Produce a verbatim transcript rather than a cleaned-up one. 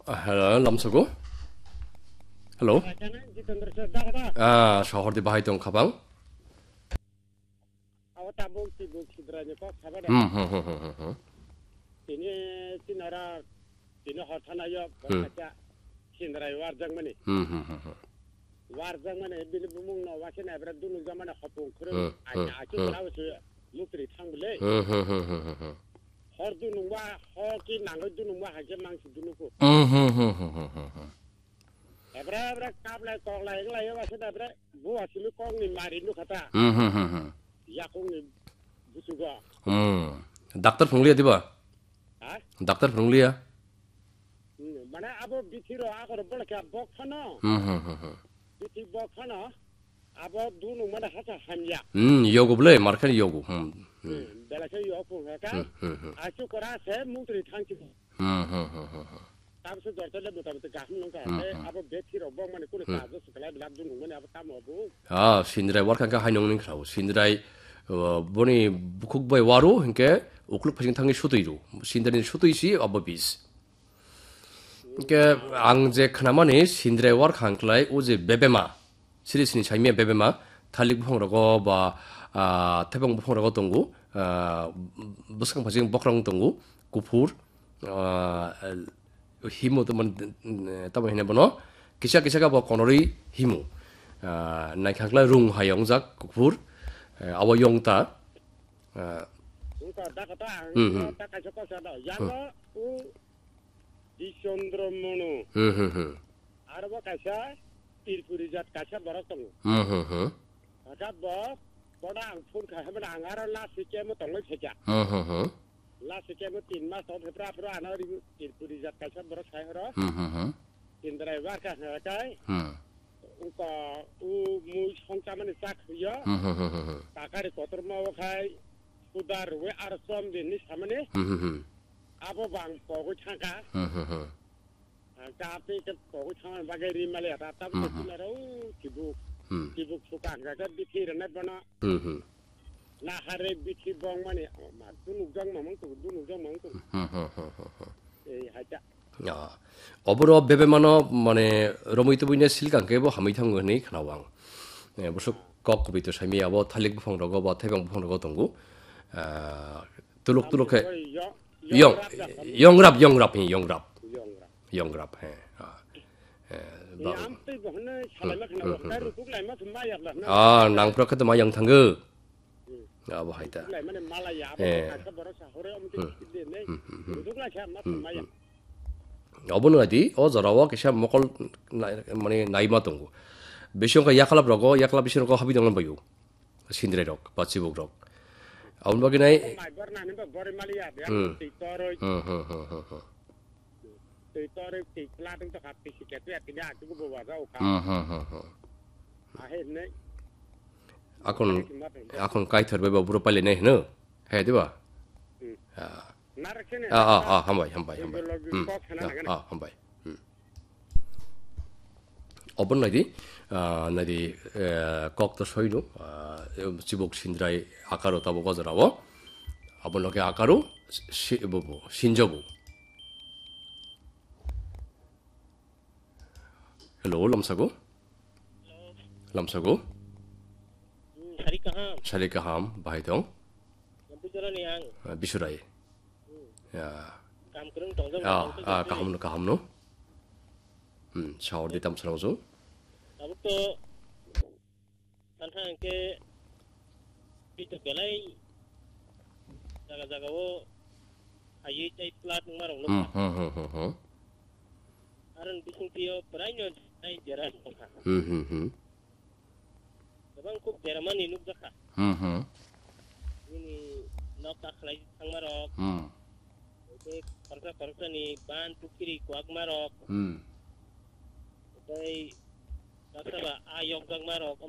Hello, Lamsago. Hello. Ah, শহর দি বাহাই দং খাবাং. হুম হুম হুম হুম হুম. Ini sinara ini hortanaya berkaca sinara warjang mani. হুম হুম হুম হুম. Warjang mani bini bumung no wasina berat dulu zaman khapung krum aja aja kalau se mutri tangbule. হুম হুম হুম হুম হুম হুম. Hor dulu wa hor ki nangol dulu wa haja mangsi dulu ko. হুম হুম হুম হুম হুম হুম হুম. Ebra ebra kabla kong lai lai wasina ebra bu asilu kong ni mari nu kata. হুম হুম হুম হুম. Ya kong ni busuga. হুম. ডাক্তার ফংলিয়া দিবা? Hah? Doctor ফংলিয়া? Mana abo bitiro agor bolka bokhana. Hmm hmm hmm hmm. Biti bokhana. Abo dulu mana hata hamya. Hmm, yogo bole markan yogo. Hmm. Bela ke yo ko ka. Hmm hmm hmm. Asu kora se mutri thangchi. Hmm hmm hmm hmm hmm. Tamsu dortale buta buta gahn nang ka. Abo betiro bong mane kuni ka zo sekala bilab dulu mane abo tamo bu. 아, 신드라이 워kanka 하이농닝 크라고. 신드라이 어 보니 북극바이 와로 hinke 오클럽 파싱 탕이 쇼도이로. 신드라이 쇼도이시 어버비스. hinke 앙제 크나마니 신드라이 워 칸클라이 오제 베베마. 시리스니 차이미야 베베마 탈릭 부펑러고 바 아, 태병 부펑러고 동구 아, 무스강 파싱 버크랑 동구 구푸르 아, 히모도 만 따바 히네 보노. 기샤 기샤가 뭐 코너리 히모. 아, 나이 칸클라이 룽 하영작 구푸르 아와 용타 아 Uka dakata. 음, 음. Dakata ko sa do. Yanga u disondromono. 음흠흠 Arba kasa tirpurijat kasa baratong. 음흠흠 Kasa bo boda ang phun kha man angara la sikemu tongoi theja. 음흠흠 La sikemu tin mas to phra phra ana ri tirpurijat kasa barat khai horo. 음흠흠 Indrai war ka ha kai. 음 Uka u mu songka man sak ya. 음흠흠 Takari kotor mau khai udar we arsom din ni samane. 음흠흠 Abo bang pogo changka. 음흠흠 Tapi ke pogo chang bagai rimale ta ta na ro kibuk 음 kibuk suka ga ga bitir na bana 음흠 na hare bitir bong mane ma dunu jang mamang tu dunu jang mamang tu 음흠흠 e haja 야 어버러 베베마너 마네 로미토 부이네 실간게 뭐 하미탕 거니 크나왕 네 무슨 거꾸비도 사미야고 탈릭 부펑러고 뭐 태병 부펑러고 동구 아 뚜룩뚜룩해 영 영랍 영랍 영랍 영랍 해 아. 예. ni ampe bohne salama khana ba ru tuk lai ma thumma ya la na 아, 낭프라카도 마 영탕그. 아, 뭐 하이다. lai mane mala ya ba ka baro sa hore am ti de ne tuk la kha ma thumma ya 어버는 어디? 어 저라와 계셔 먹을 뭐니 나이마 동고. 베시온가 야칼랍라고 야칼랍 비시노가 합의동을 봐요. 신드레럭 바치복럭. 아운 바기나이. mai bar na ne ba bore mali ya ya ti toro 흐흐흐흐. ti toro ti pla tung ta ka ti ke tu ya ti ya tu bo wa ra o ka 흐흐흐흐. a he ne 아콘 아콘 카이터 베버 부르 빨리 내 너. 해야 돼 봐. 아. na ra kene 아, 아, 아, 한 바이, 한 바이, 한 바이. 음. 아, 한 바이. 음. 어번 나디, 아, 나디, 에, 꺽도 소이노, 아, 지복 신드라이 아까로 따보 거저라고. 어번 너게 아까로 시, 뭐, 뭐, 신저부. 헬로, 람사고? 람사고? Hari kaham, 샤리카함, 바이동, yang bicara ni yang 아, 비슈라이. 야, kam kereng tong tong. 아, 아, 가함노, 가함노. 음, 샤워디 땀처럼서. Abu tu tantang ke itu belai jaga jaga wo ayi cai plat marong lu. 음, 흠, 흠, 흠, 흠. Aran bising tio peranyo ai jaran. 흠, 흠, 흠. Dabang kup jaraman ni nuk jaka. 흠, 흠. Ini nok tak lagi sang marok. 음, Oke, korsa korsa ni ban tukiri kuak marok. 음. Oke, tak sabah ayok gang marok.